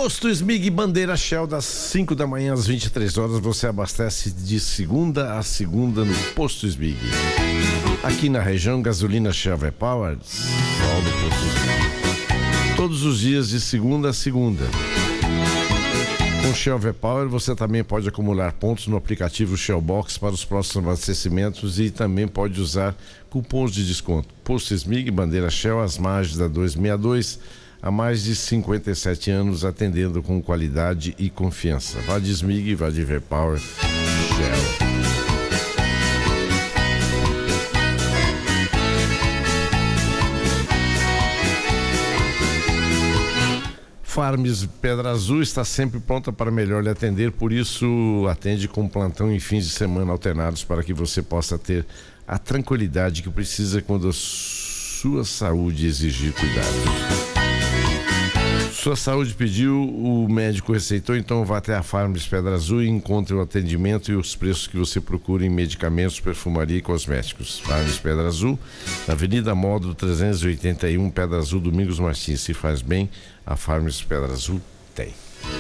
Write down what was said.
Posto Smig Bandeira Shell, das 5 da manhã às 23 horas, você abastece de segunda a segunda no Posto Smig. Aqui na região, gasolina Shell V-Power, só no Posto Smig. Todos os dias de segunda a segunda. Com Shell V-Power você também pode acumular pontos no aplicativo Shell Box para os próximos abastecimentos e também pode usar cupons de desconto. Posto Smig Bandeira Shell, às margens da 262, há mais de 57 anos, atendendo com qualidade e confiança. Vá de Smig, vá de V-Power Shell. Farms Pedra Azul está sempre pronta para melhor lhe atender, por isso atende com plantão em fins de semana alternados para que você possa ter a tranquilidade que precisa quando a sua saúde exigir cuidado. Sua saúde pediu, o médico receitou, então vá até a Farms Pedra Azul e encontre o atendimento e os preços que você procura em medicamentos, perfumaria e cosméticos. Farms Pedra Azul, na Avenida Módulo 381, Pedra Azul, Domingos Martins. Se faz bem, a Farms Pedra Azul tem.